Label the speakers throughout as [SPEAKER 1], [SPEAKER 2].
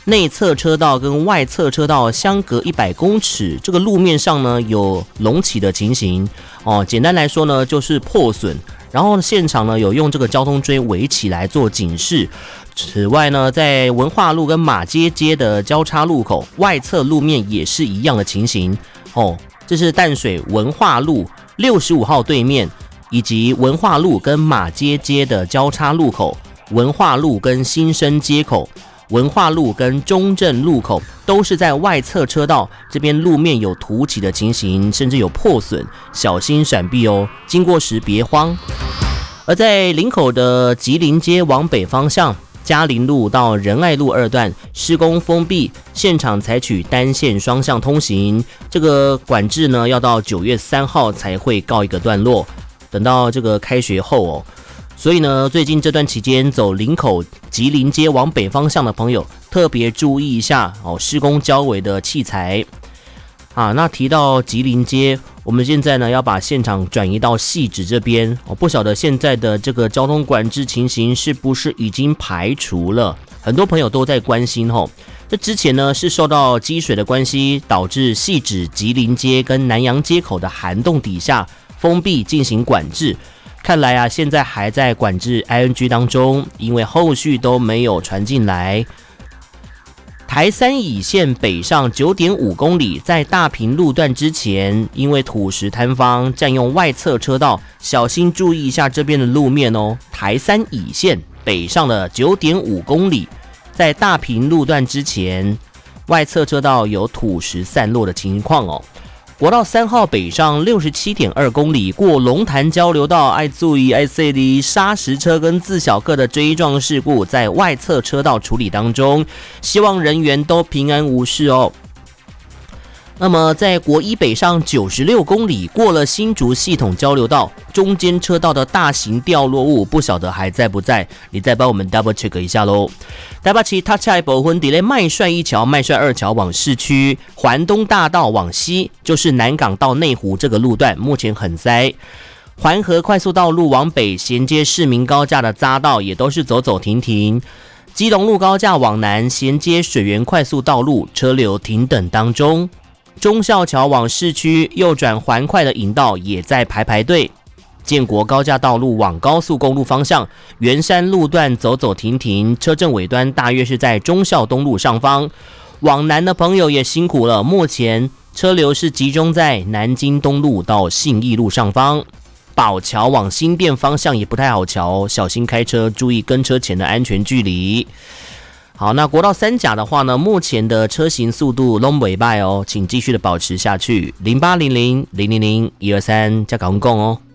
[SPEAKER 1] 内侧车道跟外侧车道相隔100公尺，这个路面上呢有隆起的情形哦。简单来说呢，就是破损。然后现场呢有用这个交通锥围起来做警示。此外呢，在文化路跟马街街的交叉路口外侧路面也是一样的情形哦。这是淡水文化路65号对面，以及文化路跟马街街的交叉路口，文化路跟新生街口，文化路跟中正路口都是在外侧车道这边路面有凸起的情形，甚至有破损，小心闪避哦，经过时别慌。而在林口的吉林街往北方向，嘉林路到仁爱路2段施工封闭，现场采取单线双向通行，这个管制呢要到9月3号才会告一个段落，等到这个开学后哦。所以呢，最近这段期间走林口吉林街往北方向的朋友，特别注意一下哦，施工交围的器材啊。那提到吉林街，我们现在呢要把现场转移到汐止这边哦。不晓得现在的这个交通管制情形是不是已经排除了？很多朋友都在关心哦。这之前呢是受到积水的关系，导致汐止吉林街跟南洋街口的涵洞底下封闭进行管制。看来啊，现在还在管制 ING 当中，因为后续都没有传进来。台三乙线北上 9.5 公里，在大坪路段之前，因为土石坍方占用外侧车道，小心注意一下这边的路面哦。台三乙线北上的 9.5 公里，在大坪路段之前，外侧车道有土石散落的情况哦。国道3号北上 67.2 公里，过龙潭交流道，注意这里砂石车跟自小客的追撞事故在外侧车道处理当中，希望人员都平安无事哦。那么在国一北上96公里，过了新竹系统交流道，中间车道的大型掉落物不晓得还在不在，你再帮我们 double check 一下咯。台北市塔恰部分在麦帅1桥、麦帅2桥往市区，环东大道往西就是南港到内湖这个路段目前很塞。环河快速道路往北衔接市民高架的匝道也都是走走停停。基隆路高架往南衔接水源快速道路，车流停等当中。忠孝桥往市区右转环快的引道也在排队。建国高架道路往高速公路方向，圆山路段走走停停，车阵尾端大约是在忠孝东路上方。往南的朋友也辛苦了，目前车流是集中在南京东路到信义路上方。宝桥往新店方向也不太好瞧，小心开车，注意跟车前的安全距离。好，那国道3甲的话呢，目前的车行速度都不错哦，请继续的保持下去。0800-000-123加港共哦。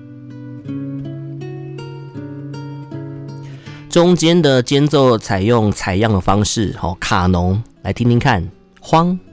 [SPEAKER 1] 中间的间奏采用采样的方式，卡农来听听看，慌。